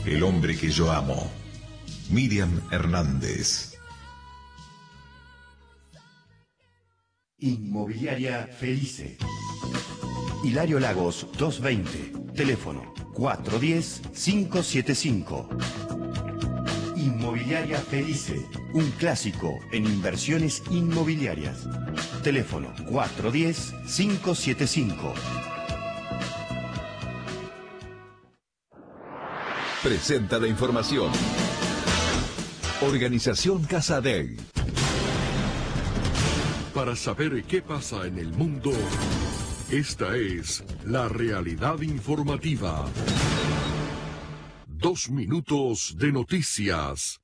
el hombre que yo amo. Miriam Hernández. Inmobiliaria Felice. Hilario Lagos 220. Teléfono 410-575. Inmobiliaria Felice. Un clásico en inversiones inmobiliarias. Teléfono 410-575. Presenta la información. Organización Casadei. Para saber qué pasa en el mundo, esta es la realidad informativa. 2 minutos de noticias.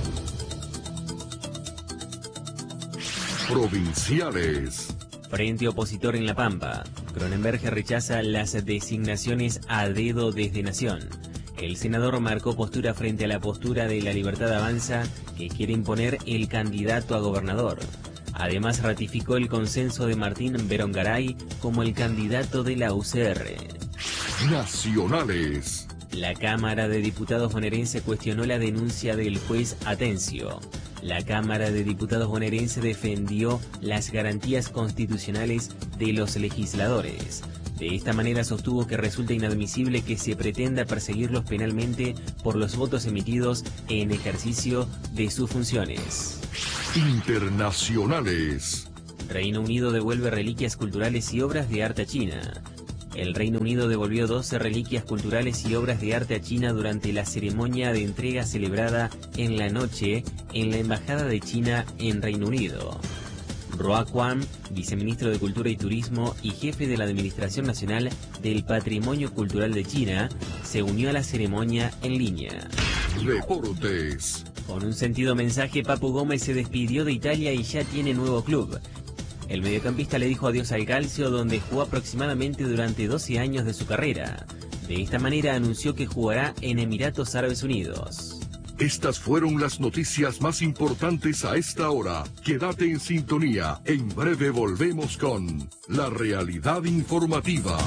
Provinciales. Frente opositor en La Pampa. Cronenberg rechaza las designaciones a dedo desde Nación. El senador marcó postura frente a la postura de La Libertad Avanza, que quiere imponer el candidato a gobernador. Además, ratificó el consenso de Martín Berongaray como el candidato de la UCR. Nacionales. La Cámara de Diputados bonaerense cuestionó la denuncia del juez Atencio. La Cámara de Diputados bonaerense defendió las garantías constitucionales de los legisladores. De esta manera sostuvo que resulta inadmisible que se pretenda perseguirlos penalmente por los votos emitidos en ejercicio de sus funciones. Internacionales. Reino Unido devuelve reliquias culturales y obras de arte a China. El Reino Unido devolvió 12 reliquias culturales y obras de arte a China durante la ceremonia de entrega celebrada en la noche en la Embajada de China en Reino Unido. Roa Kwan, viceministro de Cultura y Turismo y jefe de la Administración Nacional del Patrimonio Cultural de China, se unió a la ceremonia en línea. Deportes. Con un sentido mensaje, Papu Gómez se despidió de Italia y ya tiene nuevo club. El mediocampista le dijo adiós al Calcio, donde jugó aproximadamente durante 12 años de su carrera. De esta manera anunció que jugará en Emiratos Árabes Unidos. Estas fueron las noticias más importantes a esta hora. Quédate en sintonía. En breve volvemos con la realidad informativa.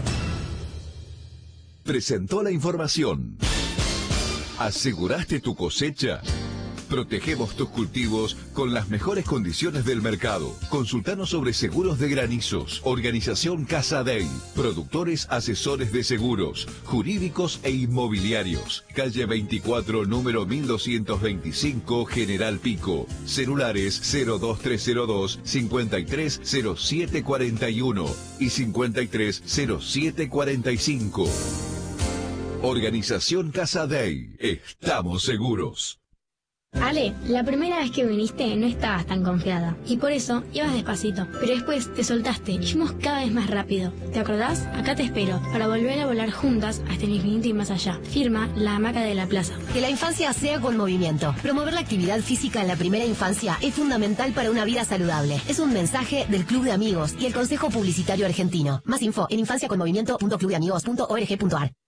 Presentó la información. ¿Aseguraste tu cosecha? Protegemos tus cultivos con las mejores condiciones del mercado. Consultanos sobre seguros de granizos. Organización Casadei. Productores asesores de seguros, jurídicos e inmobiliarios. Calle 24, número 1225, General Pico. Celulares 02302 530741 y 530745. Organización Casadei. Estamos seguros. Ale, la primera vez que viniste no estabas tan confiada y por eso ibas despacito, pero después te soltaste y fuimos cada vez más rápido. ¿Te acordás? Acá te espero para volver a volar juntas hasta el infinito y más allá. Firma La Hamaca de la Plaza. Que la infancia sea con movimiento. Promover la actividad física en la primera infancia es fundamental para una vida saludable. Es un mensaje del Club de Amigos y el Consejo Publicitario Argentino. Más info en infanciaconmovimiento.clubdeamigos.org.ar.